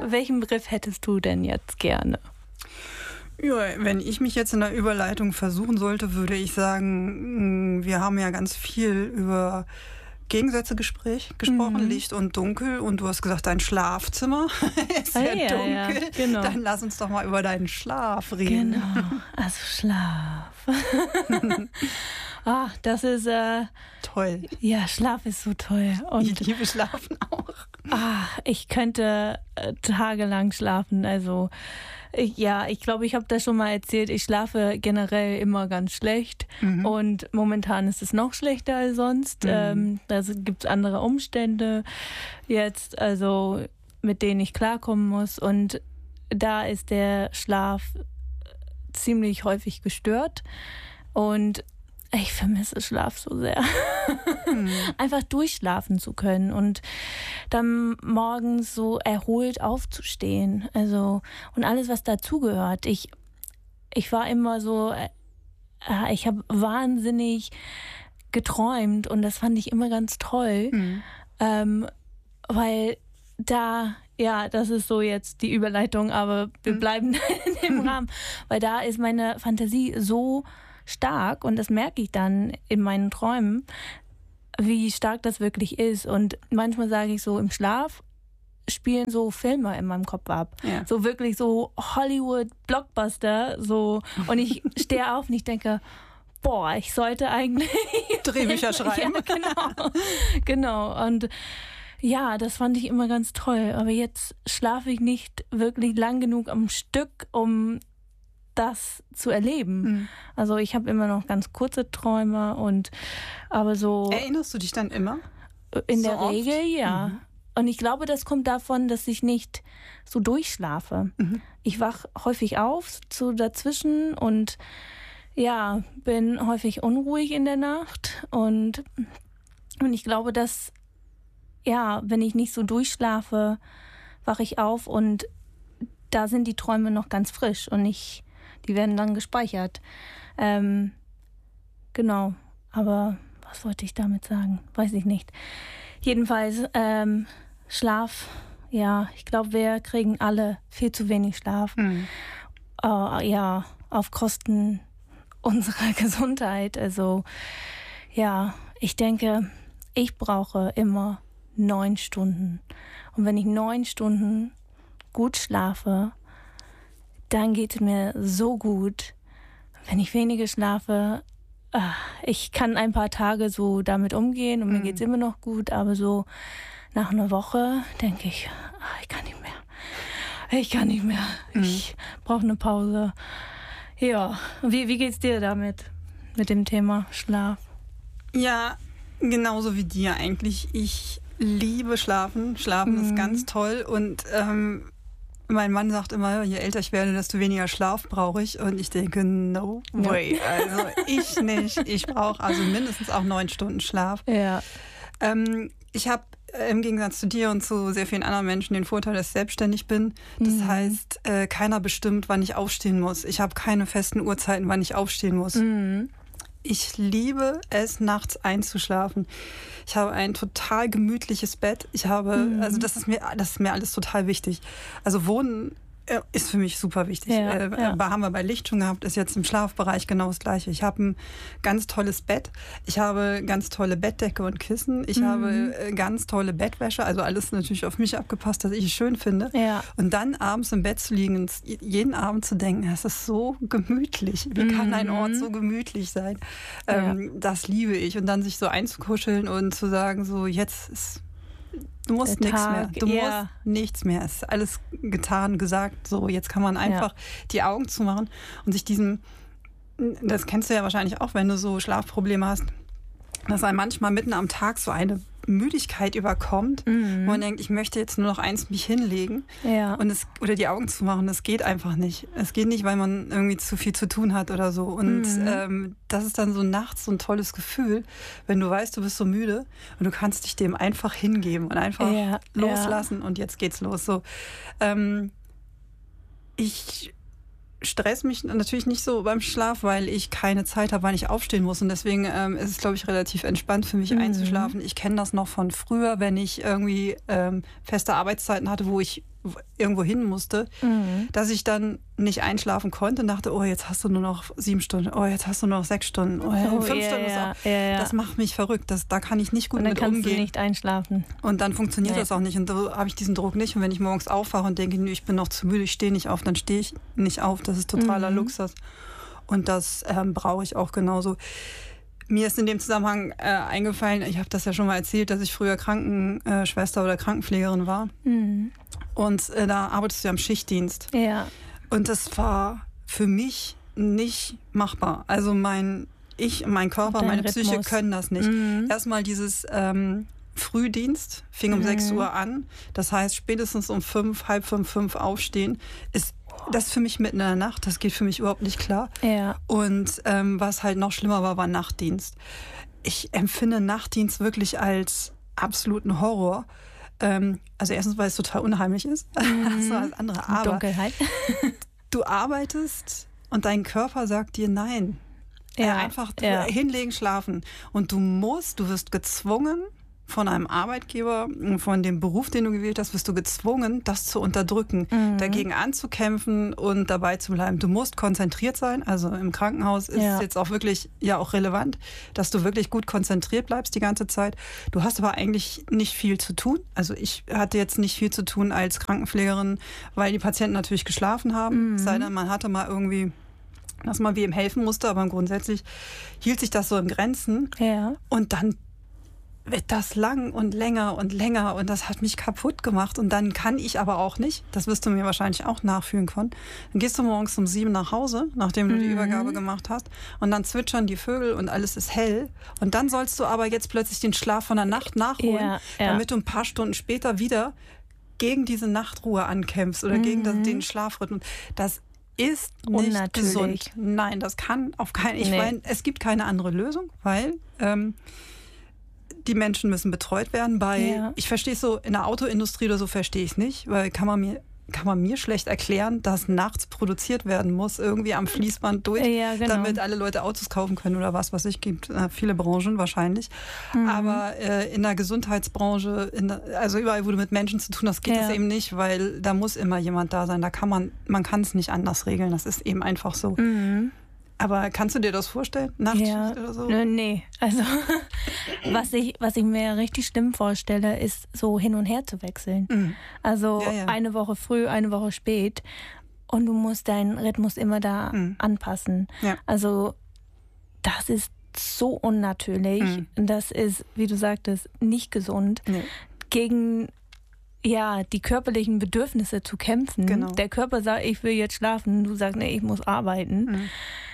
welchen Begriff hättest du denn jetzt gerne? Ja, wenn ich mich jetzt in der Überleitung versuchen sollte, würde ich sagen, wir haben ja ganz viel über Gegensätze gesprochen, Licht und Dunkel. Und du hast gesagt, dein Schlafzimmer ist dunkel. Ja, genau. Dann lass uns doch mal über deinen Schlaf reden. Genau, also Schlaf. Das ist toll. Ja, Schlaf ist so toll. Und ich liebe Schlafen auch. Ich könnte tagelang schlafen. Also ich glaube, ich habe das schon mal erzählt. Ich schlafe generell immer ganz schlecht. Und momentan ist es noch schlechter als sonst. Da gibt es andere Umstände jetzt, also mit denen ich klarkommen muss. Und da ist der Schlaf ziemlich häufig gestört. Und ich vermisse Schlaf so sehr. Einfach durchschlafen zu können und dann morgens so erholt aufzustehen. Also, und alles, was dazugehört. Ich war immer so, ich habe wahnsinnig geträumt und das fand ich immer ganz toll. Weil das ist so jetzt die Überleitung, aber wir bleiben in dem Rahmen. Weil da ist meine Fantasie so stark und das merke ich dann in meinen Träumen, wie stark das wirklich ist. Und manchmal sage ich so, im Schlaf spielen so Filme in meinem Kopf ab. Ja. So wirklich so Hollywood-Blockbuster. So. Und ich stehe auf und ich denke, ich sollte eigentlich Drehbücher schreiben. Ja, genau. Und ja, das fand ich immer ganz toll. Aber jetzt schlafe ich nicht wirklich lang genug am Stück, um das zu erleben. Also ich habe immer noch ganz kurze Träume aber so. Erinnerst du dich dann immer? In der Regel, ja. Und ich glaube, das kommt davon, dass ich nicht so durchschlafe. Ich wach häufig auf, so dazwischen und bin häufig unruhig in der Nacht und ich glaube, dass wenn ich nicht so durchschlafe, wache ich auf und da sind die Träume noch ganz frisch und die werden dann gespeichert. Genau. Aber was wollte ich damit sagen? Weiß ich nicht. Jedenfalls, Schlaf, ich glaube, wir kriegen alle viel zu wenig Schlaf. Auf Kosten unserer Gesundheit. Also, ich denke, ich brauche immer 9 Stunden. Und wenn ich 9 Stunden gut schlafe, dann geht es mir so gut. Wenn ich wenige schlafe, ich kann ein paar Tage so damit umgehen und mir geht es immer noch gut, aber so nach einer Woche denke ich, ich kann nicht mehr. Ich brauche eine Pause. Ja, wie geht's dir damit, mit dem Thema Schlaf? Ja, genauso wie dir eigentlich. Ich liebe Schlafen. Schlafen ist ganz toll und mein Mann sagt immer, je älter ich werde, desto weniger Schlaf brauche ich. Und ich denke, no way. Also ich nicht. Ich brauche also mindestens auch 9 Stunden Schlaf. Ja. Ich habe im Gegensatz zu dir und zu sehr vielen anderen Menschen den Vorteil, dass ich selbstständig bin. Das heißt, keiner bestimmt, wann ich aufstehen muss. Ich habe keine festen Uhrzeiten, wann ich aufstehen muss. Ich liebe es, nachts einzuschlafen. Ich habe ein total gemütliches Bett. Also das ist mir alles total wichtig. Also Wohnen ist für mich super wichtig. Haben wir bei Licht schon gehabt, ist jetzt im Schlafbereich genau das Gleiche. Ich habe ein ganz tolles Bett. Ich habe ganz tolle Bettdecke und Kissen. Ich habe ganz tolle Bettwäsche. Also alles natürlich auf mich abgepasst, dass ich es schön finde. Ja. Und dann abends im Bett zu liegen und jeden Abend zu denken, es ist so gemütlich. Wie kann ein Ort so gemütlich sein? Das liebe ich. Und dann sich so einzukuscheln und zu sagen, so jetzt ist... Du musst nichts mehr. Du musst nichts mehr. Es ist alles getan, gesagt. So, jetzt kann man einfach die Augen zumachen und sich das kennst du ja wahrscheinlich auch, wenn du so Schlafprobleme hast, dass einem manchmal mitten am Tag so eine Müdigkeit überkommt, wo man denkt, ich möchte jetzt nur noch mich hinlegen oder die Augen zumachen. Das geht einfach nicht. Es geht nicht, weil man irgendwie zu viel zu tun hat oder so. Und das ist dann so nachts so ein tolles Gefühl, wenn du weißt, du bist so müde und du kannst dich dem einfach hingeben und einfach loslassen und jetzt geht's los. So, ich stress mich natürlich nicht so beim Schlaf, weil ich keine Zeit habe, wann ich aufstehen muss. Und deswegen ist es, glaube ich, relativ entspannt für mich einzuschlafen. Ich kenne das noch von früher, wenn ich irgendwie feste Arbeitszeiten hatte, wo irgendwo hin musste, dass ich dann nicht einschlafen konnte und dachte, oh, jetzt hast du nur noch 7 Stunden, oh, jetzt hast du nur noch 6 Stunden, oh, 5 Stunden ist auch. Das macht mich verrückt, da kann ich nicht gut mit umgehen. Und dann kannst du nicht einschlafen. Und dann funktioniert das auch nicht und so habe ich diesen Druck nicht. Und wenn ich morgens aufwache und denke, ich bin noch zu müde, ich stehe nicht auf, dann stehe ich nicht auf. Das ist totaler Luxus. Und das brauche ich auch genauso. Mir ist in dem Zusammenhang eingefallen, ich habe das ja schon mal erzählt, dass ich früher Krankenschwester oder Krankenpflegerin war. Und da arbeitest du ja im Schichtdienst. Ja. Und das war für mich nicht machbar. Also mein Körper, meine Psyche können das nicht. Erstmal dieses Frühdienst fing um 6 Uhr an. Das heißt, spätestens um 5, halb 5 aufstehen, ist das für mich mitten in der Nacht. Das geht für mich überhaupt nicht klar. Ja. Und was halt noch schlimmer war Nachtdienst. Ich empfinde Nachtdienst wirklich als absoluten Horror. Also erstens, weil es total unheimlich ist. Das war das andere. Aber Dunkelheit. Du arbeitest und dein Körper sagt dir nein. Einfach hinlegen, schlafen. Und du wirst gezwungen, von einem Arbeitgeber, von dem Beruf, den du gewählt hast, wirst du gezwungen, das zu unterdrücken, dagegen anzukämpfen und dabei zu bleiben. Du musst konzentriert sein. Also im Krankenhaus ist es jetzt auch wirklich auch relevant, dass du wirklich gut konzentriert bleibst die ganze Zeit. Du hast aber eigentlich nicht viel zu tun. Also ich hatte jetzt nicht viel zu tun als Krankenpflegerin, weil die Patienten natürlich geschlafen haben. Sei denn, man hatte mal irgendwie, dass man wem helfen musste, aber grundsätzlich hielt sich das so in Grenzen. Ja. Und dann wird das lang und länger und länger und das hat mich kaputt gemacht und dann kann ich aber auch nicht, das wirst du mir wahrscheinlich auch nachfühlen können, dann gehst du morgens um 7 nach Hause, nachdem du die Übergabe gemacht hast und dann zwitschern die Vögel und alles ist hell und dann sollst du aber jetzt plötzlich den Schlaf von der Nacht nachholen, damit du ein paar Stunden später wieder gegen diese Nachtruhe ankämpfst oder gegen den Schlafrhythmus. Das ist nicht gesund. Nein, das kann auf keinen Fall. Ich meine, es gibt keine andere Lösung, weil die Menschen müssen betreut werden. Ich verstehe es so, in der Autoindustrie oder so verstehe ich es nicht, weil kann man mir schlecht erklären, dass nachts produziert werden muss, irgendwie am Fließband durch, damit alle Leute Autos kaufen können oder was ich, gibt viele Branchen wahrscheinlich. Aber in der Gesundheitsbranche, also überall, wo du mit Menschen zu tun hast, geht es eben nicht, weil da muss immer jemand da sein. Man kann es nicht anders regeln. Das ist eben einfach so. Aber kannst du dir das vorstellen? Nachtschicht oder so? Nee. Also was ich mir richtig schlimm vorstelle, ist so hin und her zu wechseln. Also eine Woche früh, eine Woche spät. Und du musst deinen Rhythmus immer da anpassen. Ja. Also das ist so unnatürlich. Das ist, wie du sagtest, nicht gesund. Nee. Gegen die körperlichen Bedürfnisse zu kämpfen. Genau. Der Körper sagt, ich will jetzt schlafen. Du sagst, nee, ich muss arbeiten.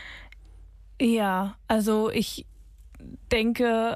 Ja, also ich denke,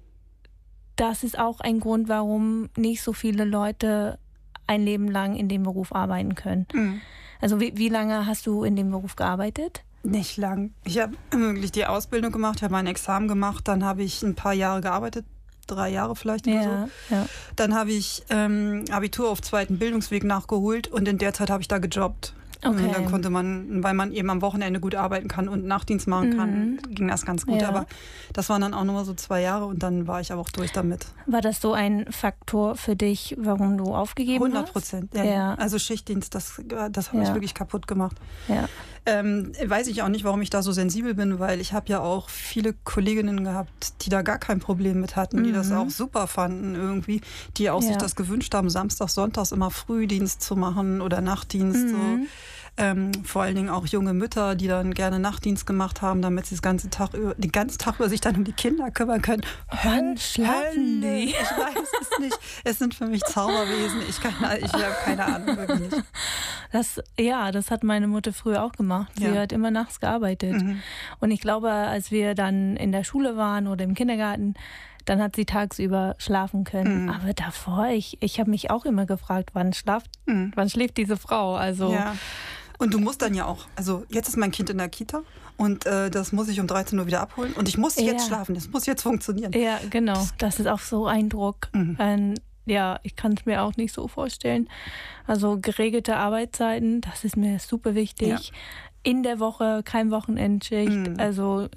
das ist auch ein Grund, warum nicht so viele Leute ein Leben lang in dem Beruf arbeiten können. Also wie lange hast du in dem Beruf gearbeitet? Nicht lang. Ich habe wirklich die Ausbildung gemacht, ich habe mein Examen gemacht, dann habe ich ein paar Jahre gearbeitet, 3 Jahre vielleicht oder so. Ja. Dann habe ich Abitur auf 2. Bildungsweg nachgeholt und in der Zeit habe ich da gejobbt. Okay. Und dann konnte man, weil man eben am Wochenende gut arbeiten kann und Nachtdienst machen kann, ging das ganz gut. Ja. Aber das waren dann auch nur so 2 Jahre und dann war ich aber auch durch damit. War das so ein Faktor für dich, warum du aufgegeben hast? 100%. Ja. Also Schichtdienst, das hat mich wirklich kaputt gemacht. Ja. Weiß ich auch nicht, warum ich da so sensibel bin, weil ich habe ja auch viele Kolleginnen gehabt, die da gar kein Problem mit hatten, die das auch super fanden irgendwie, die auch sich das gewünscht haben, samstags, sonntags immer Frühdienst zu machen oder Nachtdienst. So. Vor allen Dingen auch junge Mütter, die dann gerne Nachtdienst gemacht haben, damit sie den ganzen Tag über sich dann um die Kinder kümmern können. Wann schlafen die? Ich weiß es nicht. Es sind für mich Zauberwesen. Ich habe keine Ahnung, wirklich nicht. Das hat meine Mutter früher auch gemacht. Sie hat immer nachts gearbeitet. Und ich glaube, als wir dann in der Schule waren oder im Kindergarten, dann hat sie tagsüber schlafen können. Aber davor, ich habe mich auch immer gefragt, wann schläft diese Frau? Also und du musst dann ja auch, also jetzt ist mein Kind in der Kita und das muss ich um 13 Uhr wieder abholen und ich muss jetzt schlafen, das muss jetzt funktionieren. Ja, genau. Das ist auch so ein Druck. Ich kann es mir auch nicht so vorstellen. Also geregelte Arbeitszeiten, das ist mir super wichtig. Ja. In der Woche kein Wochenendschicht. Also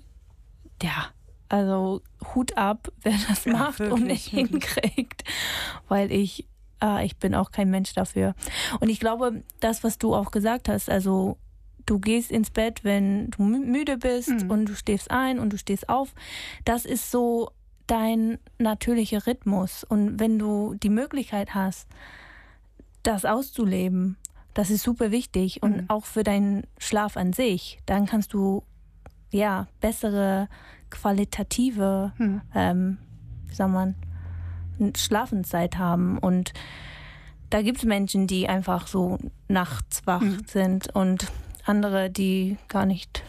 Hut ab, wer das macht und nicht hinkriegt. Weil ich ich bin auch kein Mensch dafür. Und ich glaube, das, was du auch gesagt hast, also du gehst ins Bett, wenn du müde bist und du schläfst ein und du stehst auf, das ist so dein natürlicher Rhythmus. Und wenn du die Möglichkeit hast, das auszuleben, das ist super wichtig. Und auch für deinen Schlaf an sich, dann kannst du bessere, qualitative, wie sagt man, Schlafenszeit haben. Und da gibt es Menschen, die einfach so nachts wach sind und andere, die gar nicht,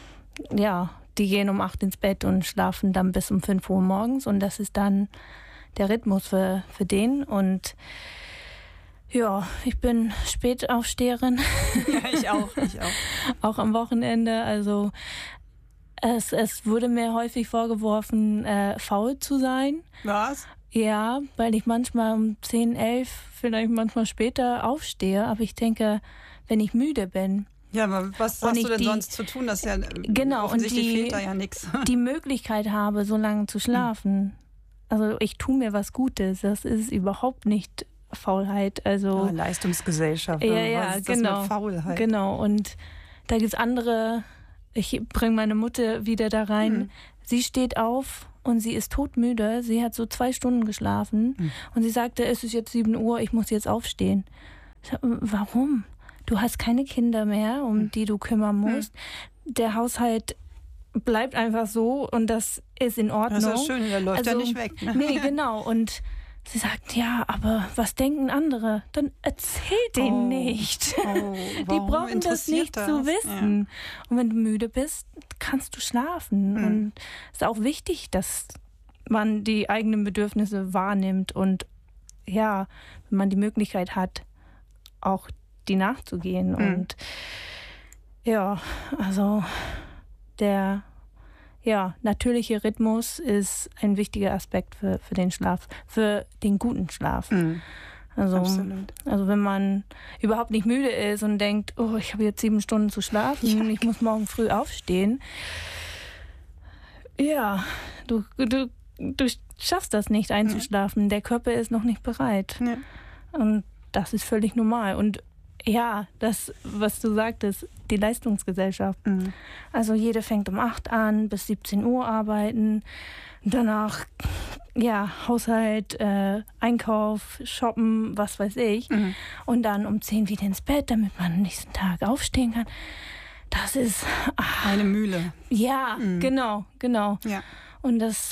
die gehen um 8 ins Bett und schlafen dann bis um 5 Uhr morgens. Und das ist dann der Rhythmus für den. Und ja, ich bin Spätaufsteherin. Ja, ich auch. Auch am Wochenende. Also es wurde mir häufig vorgeworfen, faul zu sein. Was? Ja, weil ich manchmal um 10, 11, vielleicht manchmal später aufstehe. Aber ich denke, wenn ich müde bin. Ja, aber was hast du denn sonst zu tun? Das ist ja offensichtlich fehlt da ja nichts. Die Möglichkeit habe, so lange zu schlafen. Also ich tue mir was Gutes. Das ist überhaupt nicht Faulheit. Also Leistungsgesellschaft. Ja, was ist genau. Das mit Faulheit? Genau. Und da gibt es andere. Ich bringe meine Mutter wieder da rein. Sie steht auf und sie ist todmüde. Sie hat so 2 Stunden geschlafen. Und sie sagte, es ist jetzt 7 Uhr, ich muss jetzt aufstehen. Ich sag, warum? Du hast keine Kinder mehr, um die du kümmern musst. Der Haushalt bleibt einfach so und das ist in Ordnung. Das ist schön, der läuft ja nicht weg. Ne? Nee, genau. Und sie sagt, ja, aber was denken andere? Dann erzähl denen nicht. Die brauchen das nicht zu wissen. Ja. Und wenn du müde bist, kannst du schlafen. Und es ist auch wichtig, dass man die eigenen Bedürfnisse wahrnimmt und wenn man die Möglichkeit hat, auch die nachzugehen. Und also der natürliche Rhythmus ist ein wichtiger Aspekt für den Schlaf, für den guten Schlaf. Also wenn man überhaupt nicht müde ist und denkt, oh, ich habe jetzt 7 Stunden zu schlafen, ich muss morgen früh aufstehen. Ja, du schaffst das nicht einzuschlafen. Der Körper ist noch nicht bereit. Ja. Und das ist völlig normal. Und das, was du sagtest, die Leistungsgesellschaft. Also jeder fängt um 8 an, bis 17 Uhr arbeiten. Danach, Haushalt, Einkauf, Shoppen, was weiß ich. Und dann um 10 wieder ins Bett, damit man am nächsten Tag aufstehen kann. Das ist eine Mühle. Ja, genau. Ja. Und das,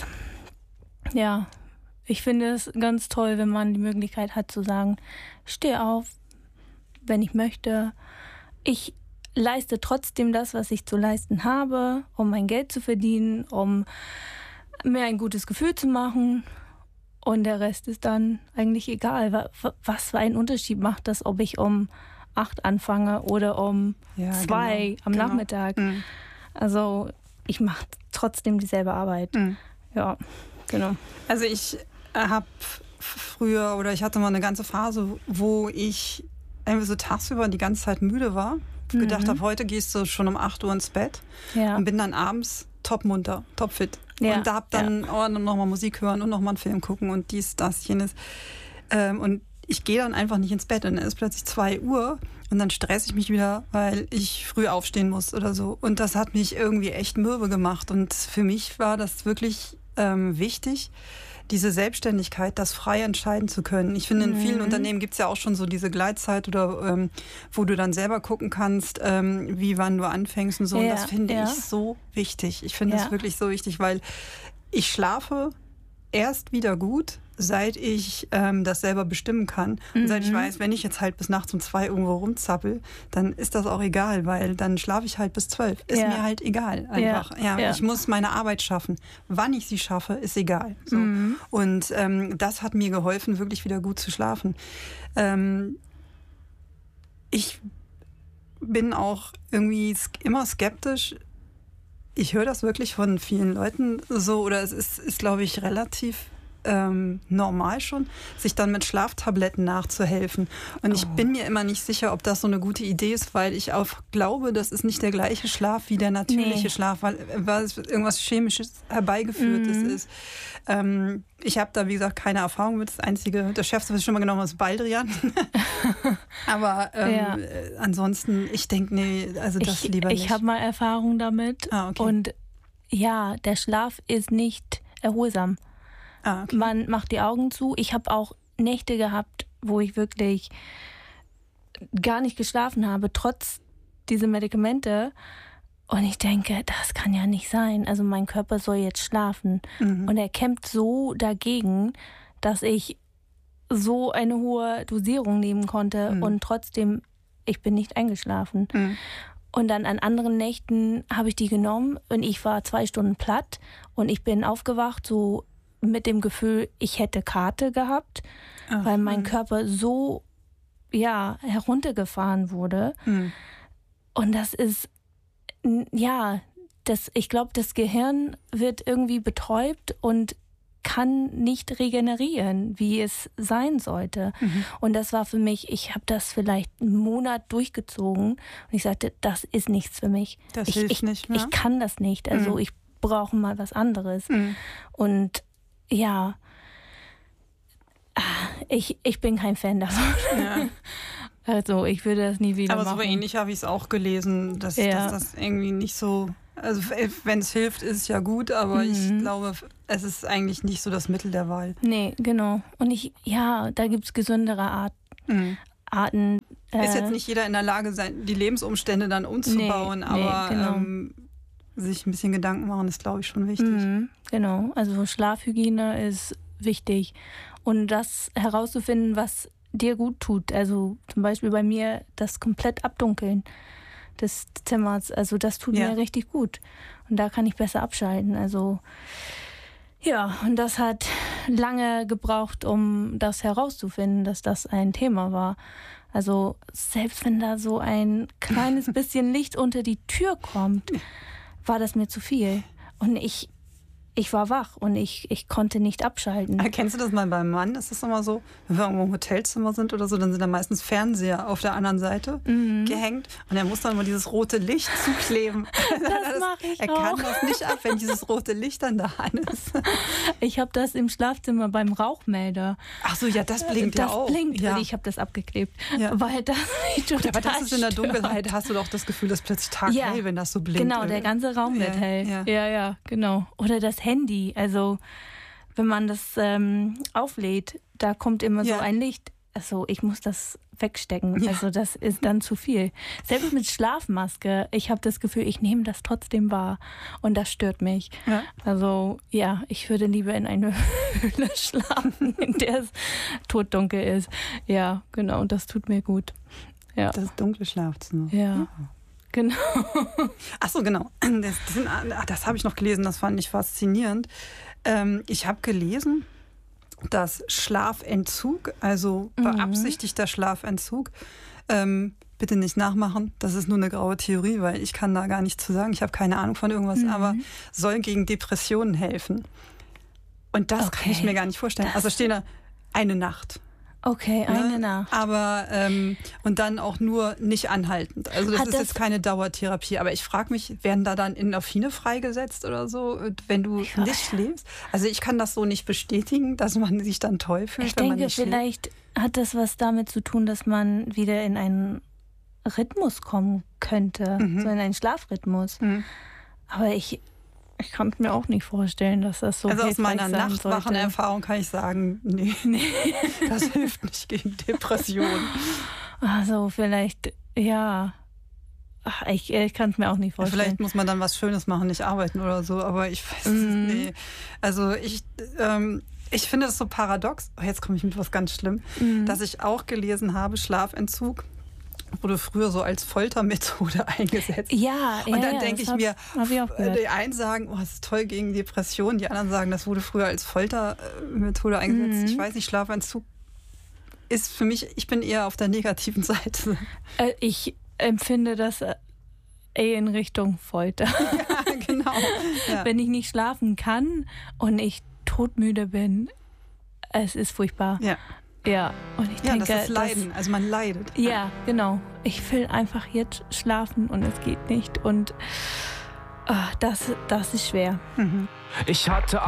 ich finde es ganz toll, wenn man die Möglichkeit hat zu sagen, steh auf, wenn ich möchte. Ich leiste trotzdem das, was ich zu leisten habe, um mein Geld zu verdienen, um mir ein gutes Gefühl zu machen. Und der Rest ist dann eigentlich egal. Was für einen Unterschied macht das, ob ich um 8 anfange oder um 2 am Nachmittag? Also ich mache trotzdem dieselbe Arbeit. Ja, genau. Also ich habe früher, oder ich hatte mal eine ganze Phase, wo ich irgendwie so tagsüber die ganze Zeit müde war. Gedacht habe, heute gehst du schon um 8 Uhr ins Bett und bin dann abends topmunter, topfit. Und da hab dann nochmal Musik hören und nochmal einen Film gucken und dies, das, jenes. Und ich gehe dann einfach nicht ins Bett und dann ist plötzlich 2 Uhr und dann stresse ich mich wieder, weil ich früh aufstehen muss oder so. Und das hat mich irgendwie echt mürbe gemacht. Und für mich war das wirklich wichtig, diese Selbstständigkeit, das frei entscheiden zu können. Ich finde, in vielen Unternehmen gibt es ja auch schon so diese Gleitzeit oder wo du dann selber gucken kannst, wann du anfängst und so. Und das finde ich so wichtig. Ich finde das wirklich so wichtig, weil ich schlafe erst wieder gut, seit ich das selber bestimmen kann. Und seit ich weiß, wenn ich jetzt halt bis nachts um 2 irgendwo rumzappel, dann ist das auch egal, weil dann schlafe ich halt bis 12. Ist mir halt egal einfach. Ich muss meine Arbeit schaffen. Wann ich sie schaffe, ist egal. So. Und das hat mir geholfen, wirklich wieder gut zu schlafen. Ich bin auch irgendwie immer skeptisch. Ich höre das wirklich von vielen Leuten so, oder es ist glaube ich, relativ normal schon, sich dann mit Schlaftabletten nachzuhelfen. Und ich bin mir immer nicht sicher, ob das so eine gute Idee ist, weil ich auch glaube, das ist nicht der gleiche Schlaf wie der natürliche Schlaf, weil es irgendwas Chemisches herbeigeführtes ist. Ich habe da, wie gesagt, keine Erfahrung mit. Das Schärfste, was ich schon mal genommen habe, ist Baldrian. Aber ansonsten, ich denke, nee, also das lieber nicht. Ich habe mal Erfahrung damit. Okay. Und ja, der Schlaf ist nicht erholsam. Okay. Man macht die Augen zu. Ich habe auch Nächte gehabt, wo ich wirklich gar nicht geschlafen habe, trotz dieser Medikamente. Und ich denke, das kann ja nicht sein. Also mein Körper soll jetzt schlafen. Und er kämpft so dagegen, dass ich so eine hohe Dosierung nehmen konnte. Und trotzdem, ich bin nicht eingeschlafen. Und dann an anderen Nächten habe ich die genommen und ich war 2 Stunden platt. Und ich bin aufgewacht so mit dem Gefühl, ich hätte Karte gehabt, weil mein Körper so heruntergefahren wurde. Und das ist, ich glaube, das Gehirn wird irgendwie betäubt und kann nicht regenerieren, wie es sein sollte. Und das war für mich, ich habe das vielleicht einen Monat durchgezogen und ich sagte, das ist nichts für mich. Das hilft nicht mehr? Ich kann das nicht. Also ich brauche mal was anderes. Und ja, ich bin kein Fan davon. Ja. Also ich würde das nie wieder machen. Aber so ähnlich habe ich es auch gelesen, dass das irgendwie nicht so... Also wenn es hilft, ist es ja gut, aber ich glaube, es ist eigentlich nicht so das Mittel der Wahl. Nee, genau. Und da gibt es gesündere Arten. Ist jetzt nicht jeder in der Lage, die Lebensumstände dann umzubauen, aber genau. Sich ein bisschen Gedanken machen, ist, glaube ich, schon wichtig. Genau, also Schlafhygiene ist wichtig. Und das herauszufinden, was dir gut tut. Also zum Beispiel bei mir das komplett Abdunkeln des Zimmers. Also das tut mir richtig gut. Und da kann ich besser abschalten. Also ja, und das hat lange gebraucht, um das herauszufinden, dass das ein Thema war. Also selbst wenn da so ein kleines bisschen Licht unter die Tür kommt, war das mir zu viel. Und ich war wach und ich konnte nicht abschalten. Kennst du das mal beim Mann? Ist das immer so, wenn wir irgendwo im Hotelzimmer sind oder so, dann sind da meistens Fernseher auf der anderen Seite gehängt und er muss dann immer dieses rote Licht zukleben. Das mache ich auch. Er kann das nicht ab, wenn dieses rote Licht dann da an ist. Ich habe das im Schlafzimmer beim Rauchmelder. Ach so, ja, das blinkt ja auch. Das blinkt, ich habe das abgeklebt. Ja. Weil das mich total Gut, aber das ist in der Dunkelheit, hast du doch das Gefühl, dass plötzlich taghell, wenn das so blinkt. Genau, der ganze Raum wird hell. Ja, genau. Oder das Handy, also wenn man das auflädt, da kommt immer so ein Licht. Also ich muss das wegstecken. Ja. Also das ist dann zu viel. Selbst mit Schlafmaske, ich habe das Gefühl, ich nehme das trotzdem wahr. Und das stört mich. Ja. Also ja, ich würde lieber in eine Höhle schlafen, in der es totdunkel ist. Ja, genau, und das tut mir gut. Ja. Das dunkle Schlafzimmer. Ja. Genau. Ach so, genau. Das habe ich noch gelesen, das fand ich faszinierend. Ich habe gelesen, dass Schlafentzug, also beabsichtigter Schlafentzug, bitte nicht nachmachen, das ist nur eine graue Theorie, weil ich kann da gar nichts zu sagen, ich habe keine Ahnung von irgendwas, aber soll gegen Depressionen helfen. Und das kann ich mir gar nicht vorstellen. Also stehen da eine Nacht. Okay, eine Nacht. Aber und dann auch nur nicht anhaltend. Also das ist jetzt keine Dauertherapie. Aber ich frage mich, werden da dann Endorphine freigesetzt oder so, wenn du nicht schläfst? Also ich kann das so nicht bestätigen, dass man sich dann toll fühlt, wenn man nicht schläft. Vielleicht hat das was damit zu tun, dass man wieder in einen Rhythmus kommen könnte, so in einen Schlafrhythmus. Aber ich kann es mir auch nicht vorstellen, dass das so Also hilfreich sein sollte. aus meiner Nachtwachenerfahrung kann ich sagen, nee. Das hilft nicht gegen Depressionen. Also vielleicht, ja. Ich kann es mir auch nicht vorstellen. Vielleicht muss man dann was Schönes machen, nicht arbeiten oder so, aber ich weiß es nicht. Also ich finde das so paradox, jetzt komme ich mit was ganz schlimm, dass ich auch gelesen habe, Schlafentzug wurde früher so als Foltermethode eingesetzt. Ja, und dann denke ich mir, die einen sagen, oh, das ist toll gegen Depressionen, die anderen sagen, das wurde früher als Foltermethode eingesetzt. Ich weiß nicht, Schlafentzug ist für mich, ich bin eher auf der negativen Seite. Ich empfinde das in Richtung Folter. Ja, genau. Ja. Wenn ich nicht schlafen kann und ich todmüde bin, es ist furchtbar. Ja. Ja, und ich denke, das ist Leiden, also man leidet. Ja, genau. Ich will einfach jetzt schlafen und es geht nicht und das ist schwer. Ich hatte